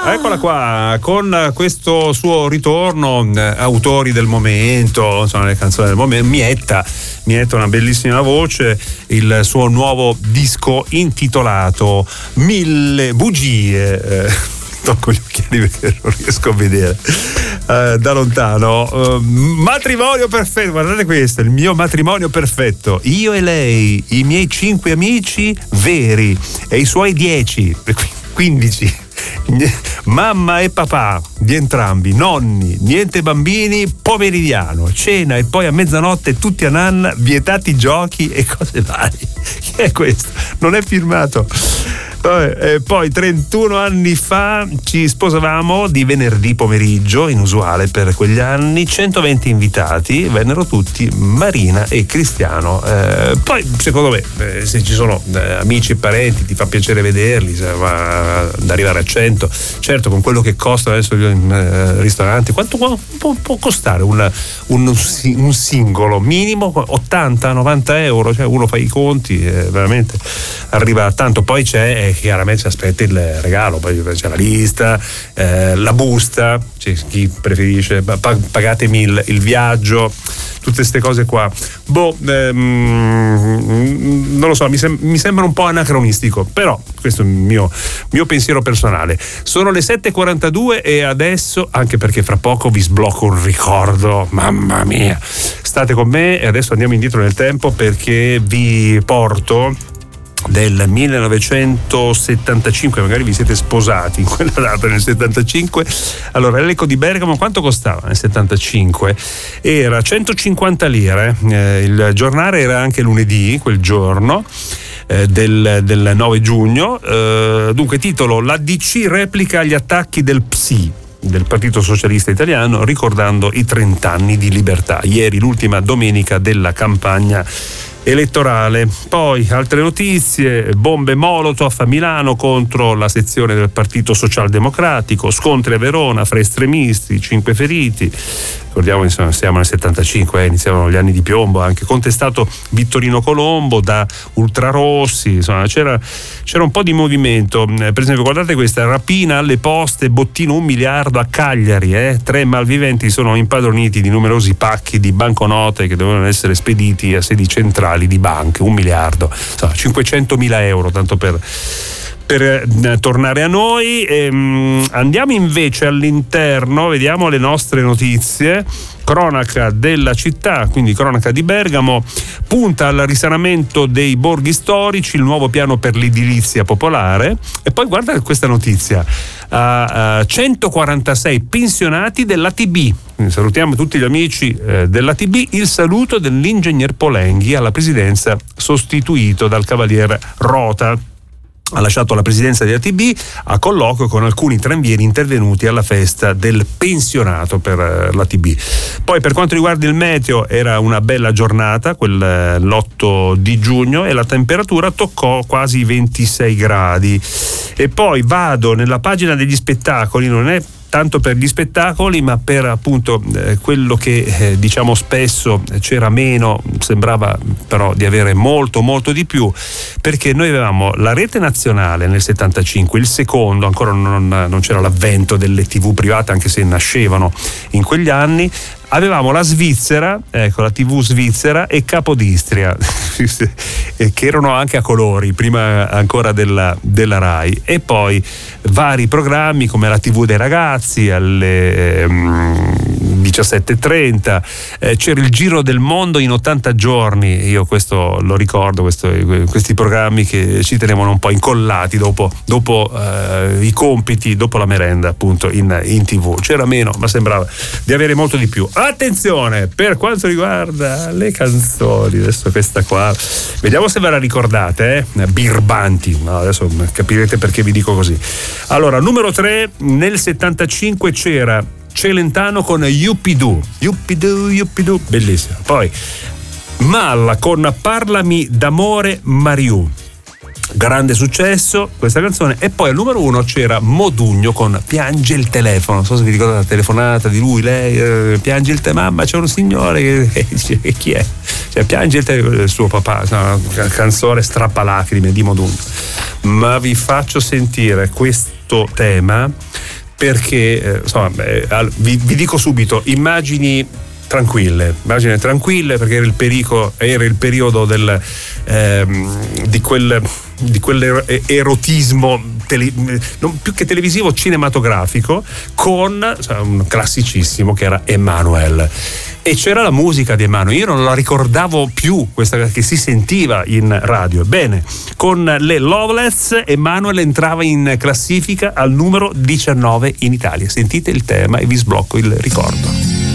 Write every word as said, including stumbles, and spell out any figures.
Eccola qua, con questo suo ritorno, eh, autori del momento, insomma le canzoni del momento, Mietta, Mietta una bellissima voce, il suo nuovo disco intitolato Mille bugie, eh, tocco gli occhiali perché non riesco a vedere uh, da lontano. Uh, matrimonio perfetto, guardate questo, il mio matrimonio perfetto, io e lei, i miei cinque amici veri e i suoi dieci, quindici, mamma e papà di entrambi, nonni, niente bambini, pomeridiano, cena e poi a mezzanotte tutti a nanna, vietati giochi e cose varie. Chi è questo? Non è firmato. E poi trentuno anni fa ci sposavamo di venerdì pomeriggio, inusuale per quegli anni, centoventi invitati, vennero tutti Marina e Cristiano. Eh, poi secondo me eh, se ci sono eh, amici e parenti ti fa piacere vederli, se va ad arrivare a cento, certo con quello che costa adesso gli eh, ristoranti, quanto può, può, può costare un, un, un singolo? Minimo ottanta novanta euro, cioè uno fa i conti e veramente arriva a tanto. Poi c'è chiaramente si aspetta il regalo, poi c'è la lista, eh, la busta, c'è chi preferisce pagatemi il, il viaggio, tutte queste cose qua. Boh, ehm, non lo so, mi, sem- mi sembra un po' anacronistico, però questo è il mio, mio pensiero personale. Sono le sette e quarantadue e adesso, anche perché fra poco vi sblocco un ricordo, mamma mia, state con me e adesso andiamo indietro nel tempo perché vi porto del millenovecentosettantacinque, magari vi siete sposati in quella data nel settantacinque. Allora l'Eco di Bergamo quanto costava nel settantacinque? Era centocinquanta lire, eh, il giornale era anche lunedì quel giorno, eh, del, del nove giugno, eh, dunque titolo: l'A D C replica gli attacchi del P S I, del Partito Socialista Italiano, ricordando i trent'anni di libertà. Ieri l'ultima domenica della campagna elettorale. Poi altre notizie: bombe Molotov a Milano contro la sezione del Partito Socialdemocratico, scontri a Verona fra estremisti, cinque feriti. Ricordiamo, insomma, siamo nel settantacinque, eh, iniziavano gli anni di piombo, anche contestato Vittorino Colombo da ultrarossi, insomma c'era, c'era un po' di movimento. Per esempio guardate questa: rapina alle poste, bottino un miliardo a Cagliari, eh? tre malviventi sono impadroniti di numerosi pacchi di banconote che dovevano essere spediti a sedi centrali di banche, un miliardo, insomma, cinquecentomila euro, tanto per per eh, tornare a noi. Ehm, andiamo invece all'interno, vediamo le nostre notizie. Cronaca della città, quindi cronaca di Bergamo, punta al risanamento dei borghi storici, il nuovo piano per l'edilizia popolare. E poi guarda questa notizia: uh, uh, centoquarantasei pensionati dell'A T B. Quindi salutiamo tutti gli amici eh, dell'A T B, il saluto dell'ingegner Polenghi alla presidenza, sostituito dal cavalier Rota. Ha lasciato la presidenza di A T B a colloquio con alcuni tranvieri intervenuti alla festa del pensionato per l'A T B. Poi per quanto riguarda il meteo, era una bella giornata, quel, l'otto di giugno, e la temperatura toccò quasi i ventisei gradi. E poi vado nella pagina degli spettacoli, non è tanto per gli spettacoli, ma per appunto eh, quello che eh, diciamo spesso c'era meno, sembrava però di avere molto molto di più, perché noi avevamo la rete nazionale nel settantacinque, il secondo, ancora non, non c'era l'avvento delle tivù private, anche se nascevano in quegli anni. Avevamo la Svizzera, ecco, la tivù svizzera, e Capodistria, che erano anche a colori, prima ancora della, della Rai. E poi vari programmi come la tivù dei ragazzi alle ehm, diciassette e trenta, eh, c'era il Giro del Mondo in ottanta giorni, io questo lo ricordo, questo, questi programmi che ci tenevano un po' incollati dopo, dopo eh, i compiti, dopo la merenda appunto in, in tivù. C'era meno, ma sembrava di avere molto di più. Attenzione per quanto riguarda le canzoni, adesso questa qua, vediamo se ve la ricordate, eh? Birbanti, no, adesso capirete perché vi dico così. Allora, numero tre, nel settantacinque c'era Celentano con Yuppidoo, Yuppidoo, Yuppidoo, bellissimo. Poi Malla con Parlami d'amore Mariù, grande successo questa canzone. E poi al numero uno c'era Modugno con Piange il telefono, non so se vi ricordate la telefonata di lui, lei eh, piange il telefono, mamma c'è un signore che, che dice che chi è, cioè piange il telefono del suo papà, una canzone strappalacrime di Modugno. Ma vi faccio sentire questo tema perché eh, insomma, beh, vi, vi dico subito, immagini tranquille, immagini tranquille, perché era il perico, era il periodo del ehm, di quel di quell'erotismo tele, non più che televisivo, cinematografico, con cioè, un classicissimo che era Emmanuel. E c'era la musica di Emmanuel, io non la ricordavo più, questa che si sentiva in radio. Bene, con le Loveless Emmanuel entrava in classifica al numero diciannove in Italia. Sentite il tema e vi sblocco il ricordo.